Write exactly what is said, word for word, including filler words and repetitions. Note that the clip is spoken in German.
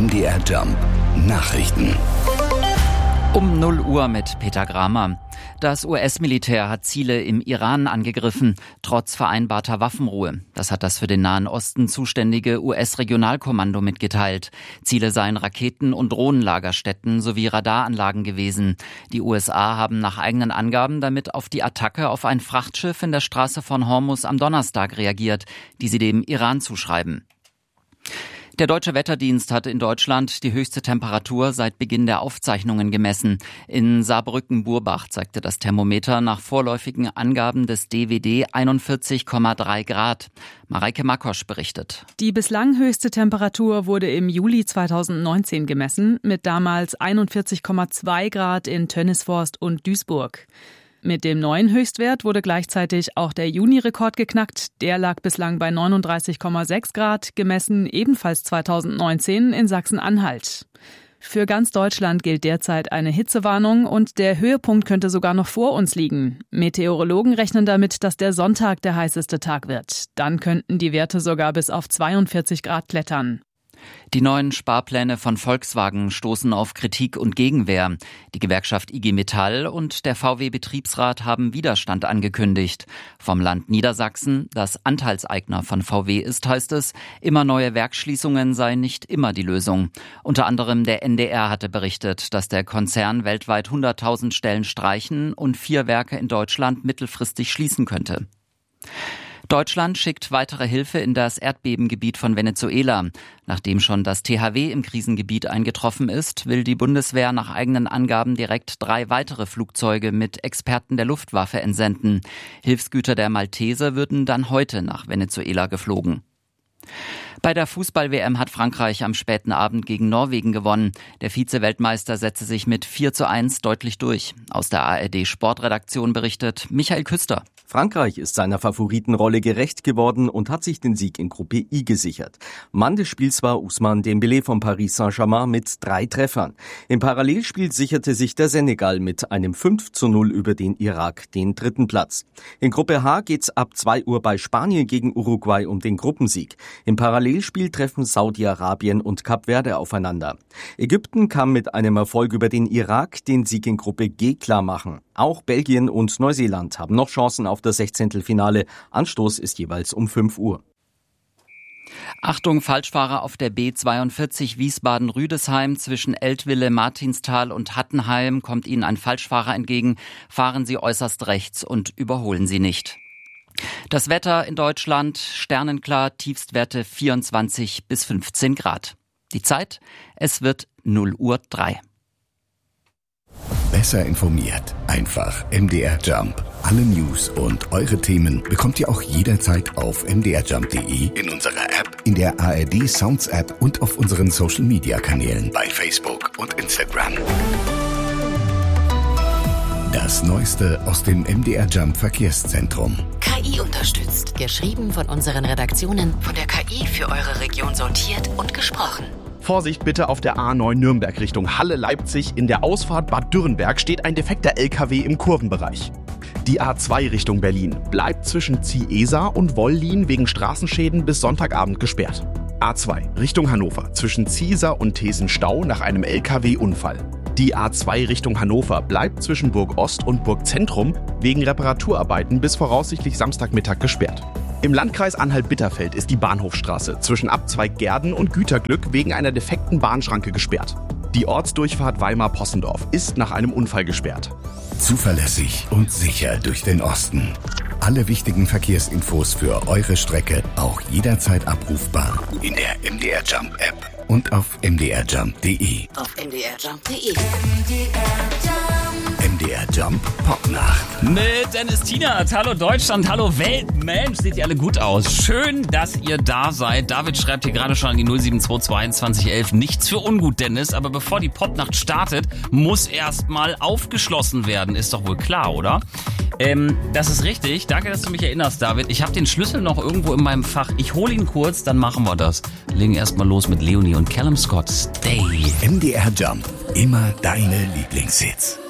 M D R Jump Nachrichten. Um null Uhr mit Peter Gramer. Das U S-Militär hat Ziele im Iran angegriffen, trotz vereinbarter Waffenruhe. Das hat das für den Nahen Osten zuständige U S-Regionalkommando mitgeteilt. Ziele seien Raketen- und Drohnenlagerstätten sowie Radaranlagen gewesen. Die U S A haben nach eigenen Angaben damit auf die Attacke auf ein Frachtschiff in der Straße von Hormuz am Donnerstag reagiert, die sie dem Iran zuschreiben. Der Deutsche Wetterdienst hat in Deutschland die höchste Temperatur seit Beginn der Aufzeichnungen gemessen. In Saarbrücken-Burbach zeigte das Thermometer nach vorläufigen Angaben des D W D einundvierzig Komma drei Grad. Mareike Makosch berichtet. Die bislang höchste Temperatur wurde im Juli zweitausendneunzehn gemessen, mit damals einundvierzig Komma zwei Grad in Tönnisvorst und Duisburg. Mit dem neuen Höchstwert wurde gleichzeitig auch der Juni-Rekord geknackt. Der lag bislang bei neununddreißig Komma sechs Grad, gemessen ebenfalls zweitausendneunzehn in Sachsen-Anhalt. Für ganz Deutschland gilt derzeit eine Hitzewarnung und der Höhepunkt könnte sogar noch vor uns liegen. Meteorologen rechnen damit, dass der Sonntag der heißeste Tag wird. Dann könnten die Werte sogar bis auf zweiundvierzig Grad klettern. Die neuen Sparpläne von Volkswagen stoßen auf Kritik und Gegenwehr. Die Gewerkschaft I G Metall und der V W-Betriebsrat haben Widerstand angekündigt. Vom Land Niedersachsen, das Anteilseigner von V W ist, heißt es, immer neue Werksschließungen seien nicht immer die Lösung. Unter anderem der N D R hatte berichtet, dass der Konzern weltweit hunderttausend Stellen streichen und vier Werke in Deutschland mittelfristig schließen könnte. Deutschland schickt weitere Hilfe in das Erdbebengebiet von Venezuela. Nachdem schon das T H W im Krisengebiet eingetroffen ist, will die Bundeswehr nach eigenen Angaben direkt drei weitere Flugzeuge mit Experten der Luftwaffe entsenden. Hilfsgüter der Malteser würden dann heute nach Venezuela geflogen. Bei der Fußball-W M hat Frankreich am späten Abend gegen Norwegen gewonnen. Der Vize-Weltmeister setzte sich mit vier zu eins deutlich durch. Aus der A R D-Sportredaktion berichtet Michael Küster. Frankreich ist seiner Favoritenrolle gerecht geworden und hat sich den Sieg in Gruppe I gesichert. Mann des Spiels war Ousmane Dembélé von Paris Saint-Germain mit drei Treffern. Im Parallelspiel sicherte sich der Senegal mit einem fünf zu null über den Irak den dritten Platz. In Gruppe H geht's ab zwei Uhr bei Spanien gegen Uruguay um den Gruppensieg. Im Parallelspiel treffen Saudi-Arabien und Kap Verde aufeinander. Ägypten kann mit einem Erfolg über den Irak den Sieg in Gruppe G klar machen. Auch Belgien und Neuseeland haben noch Chancen auf das Sechzehntelfinale. Anstoß ist jeweils um fünf Uhr. Achtung, Falschfahrer auf der B zweiundvierzig Wiesbaden-Rüdesheim zwischen Eltville, Martinsthal und Hattenheim. Kommt Ihnen ein Falschfahrer entgegen, fahren Sie äußerst rechts und überholen Sie nicht. Das Wetter in Deutschland sternenklar, Tiefstwerte vierundzwanzig bis fünfzehn Grad. Die Zeit, es wird null Uhr drei. Besser informiert, einfach M D R Jump. Alle News und eure Themen bekommt ihr auch jederzeit auf m d r jump punkt d e, in unserer App, in der A R D Sounds App und auf unseren Social Media Kanälen bei Facebook und Instagram. Das Neueste aus dem M D R Jump Verkehrszentrum. K I unterstützt. Geschrieben von unseren Redaktionen, von der K I für eure Region sortiert und gesprochen. Vorsicht bitte auf der A neun Nürnberg Richtung Halle-Leipzig. In der Ausfahrt Bad Dürrenberg steht ein defekter L K W im Kurvenbereich. Die A zwei Richtung Berlin bleibt zwischen Ziehesar und Wollin wegen Straßenschäden bis Sonntagabend gesperrt. A zwei Richtung Hannover zwischen Ziehesar und Thesenstau nach einem L K W-Unfall. Die A zwei Richtung Hannover bleibt zwischen Burg Ost und Burg Zentrum wegen Reparaturarbeiten bis voraussichtlich Samstagmittag gesperrt. Im Landkreis Anhalt-Bitterfeld ist die Bahnhofstraße zwischen Abzweig Gerden und Güterglück wegen einer defekten Bahnschranke gesperrt. Die Ortsdurchfahrt Weimar-Possendorf ist nach einem Unfall gesperrt. Zuverlässig und sicher durch den Osten. Alle wichtigen Verkehrsinfos für eure Strecke auch jederzeit abrufbar in der M D R Jump App und auf m d r jump punkt d e. Auf m d r jump punkt d e. M D R Jump Popnacht. Mit Dennis Tienert. Hallo Deutschland, hallo Welt. Mensch, seht ihr alle gut aus. Schön, dass ihr da seid. David schreibt hier gerade schon an die null sieben zwei zwei einundzwanzig elf. Nichts für ungut, Dennis. Aber bevor die Popnacht startet, muss erstmal aufgeschlossen werden. Ist doch wohl klar, oder? Ähm, das ist richtig. Danke, dass du mich erinnerst, David. Ich habe den Schlüssel noch irgendwo in meinem Fach. Ich hole ihn kurz, dann machen wir das. Legen erstmal los mit Leonie und Callum Scott. Stay. M D R Jump. Immer deine Lieblingshits.